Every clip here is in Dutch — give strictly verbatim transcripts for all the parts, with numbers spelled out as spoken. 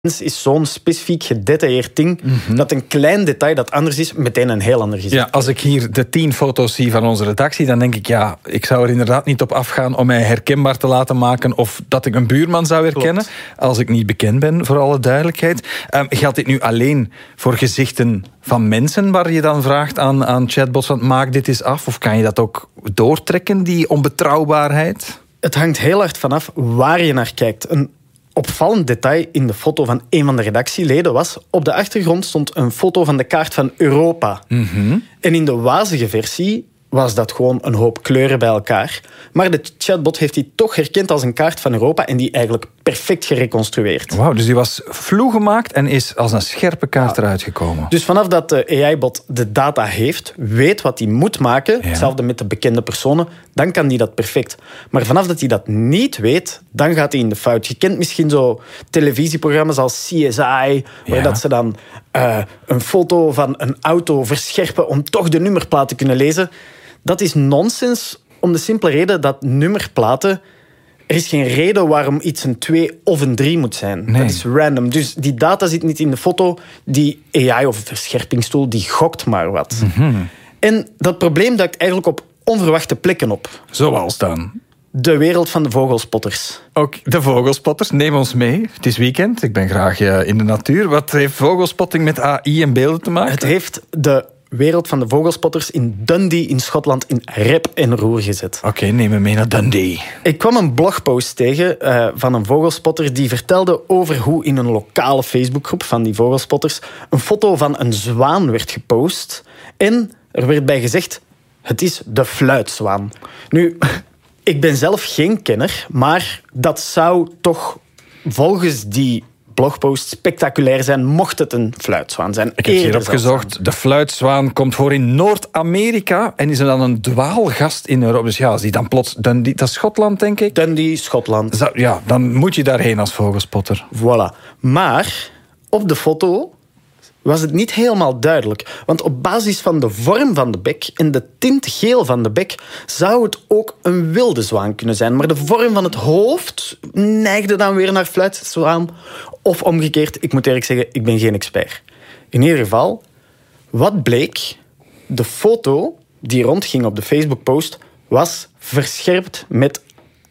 is zo'n specifiek gedetailleerd ding, mm-hmm. dat een klein detail dat anders is, meteen een heel ander gezicht. Ja, als ik hier de tien foto's zie van onze redactie, dan denk ik, ja, ik zou er inderdaad niet op afgaan om mij herkenbaar te laten maken of dat ik een buurman zou herkennen, Klopt. Als ik niet bekend ben, voor alle duidelijkheid. Um, geldt dit nu alleen voor gezichten van mensen waar je dan vraagt aan, aan chatbots, van maak dit eens af, of kan je dat ook doortrekken, die onbetrouwbaarheid? Het hangt heel hard vanaf waar je naar kijkt. Een opvallend detail in de foto van een van de redactieleden was, op de achtergrond stond een foto van de kaart van Europa. Mm-hmm. En in de wazige versie was dat gewoon een hoop kleuren bij elkaar. Maar de chatbot heeft die toch herkend als een kaart van Europa en die eigenlijk perfect gereconstrueerd. Wauw, dus die was vloe gemaakt en is als een scherpe kaart ja. eruit gekomen. Dus vanaf dat de A I-bot de data heeft, weet wat hij moet maken, ja. hetzelfde met de bekende personen, dan kan die dat perfect. Maar vanaf dat hij dat niet weet, dan gaat hij in de fout. Je kent misschien zo televisieprogramma's als C S I, waar ja. dat ze dan uh, een foto van een auto verscherpen om toch de nummerplaat te kunnen lezen. Dat is nonsens, om de simpele reden dat nummerplaten... Er is geen reden waarom iets een twee of een drie moet zijn. Nee. Dat is random. Dus die data zit niet in de foto. Die A I of verscherpingstoel, die gokt maar wat. Mm-hmm. En dat probleem duikt eigenlijk op onverwachte plekken op. Zoals dan? De wereld van de vogelspotters. Ook de vogelspotters, neem ons mee. Het is weekend, ik ben graag in de natuur. Wat heeft vogelspotting met A I en beelden te maken? Het heeft de wereld van de vogelspotters in Dundee in Schotland in rep en roer gezet. Oké, okay, neem me mee naar Dundee. Ik kwam een blogpost tegen uh, van een vogelspotter die vertelde over hoe in een lokale Facebookgroep van die vogelspotters een foto van een zwaan werd gepost en er werd bij gezegd, het is de fluitzwaan. Nu, ik ben zelf geen kenner, maar dat zou toch volgens die blogpost spectaculair zijn, mocht het een fluitzwaan zijn. Ik heb hier opgezocht. De fluitzwaan komt voor in Noord-Amerika en is er dan een dwaalgast in Europa. Dus ja, als die dan plots... Dundee, dat is Schotland, denk ik? Dundee, Schotland. Zou, ja, dan moet je daarheen als vogelspotter. Voilà. Maar op de foto was het niet helemaal duidelijk. Want op basis van de vorm van de bek en de tint geel van de bek zou het ook een wilde zwaan kunnen zijn. Maar de vorm van het hoofd neigde dan weer naar fluitzwaan. Of omgekeerd, ik moet eerlijk zeggen, ik ben geen expert. In ieder geval, wat bleek? De foto die rondging op de Facebook-post was verscherpt met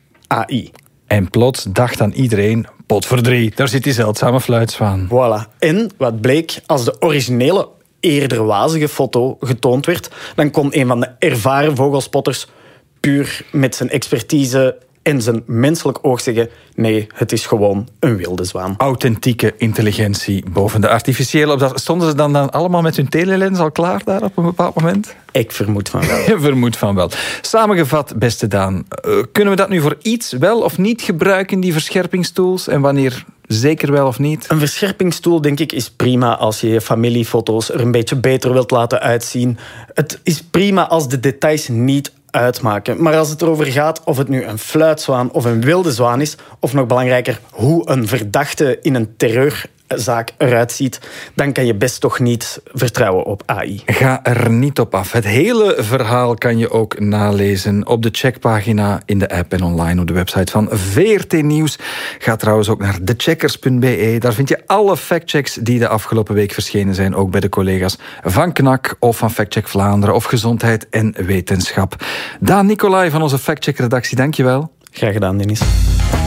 A I. En plots dacht dan iedereen, potverdrie, daar zit die zeldzame fluitzwaan. Voilà. En wat bleek, als de originele, eerder wazige foto getoond werd, dan kon een van de ervaren vogelspotters puur met zijn expertise en zijn menselijk oog zeggen, nee, het is gewoon een wilde zwaan. Authentieke intelligentie boven de artificiële. Stonden ze dan, dan allemaal met hun telelens al klaar daar op een bepaald moment? Ik vermoed van wel. Je vermoedt van wel. Samengevat, beste Daan, uh, kunnen we dat nu voor iets wel of niet gebruiken, die verscherpingstools? En wanneer zeker wel of niet? Een verscherpingstool, denk ik, is prima als je je familiefoto's er een beetje beter wilt laten uitzien. Het is prima als de details niet uitmaken. Maar als het erover gaat of het nu een fluitzwaan of een wilde zwaan is, of nog belangrijker, hoe een verdachte in een terreurzaak eruit ziet, dan kan je best toch niet vertrouwen op A I. Ga er niet op af. Het hele verhaal kan je ook nalezen op de checkpagina in de app en online op de website van V R T Nieuws. Ga trouwens ook naar decheckers punt b e. Daar vind je alle factchecks die de afgelopen week verschenen zijn, ook bij de collega's van K N A K of van Factcheck Vlaanderen of Gezondheid en Wetenschap. Daan Nicolai van onze Factcheck-redactie, dank je wel. Graag gedaan, Dennis.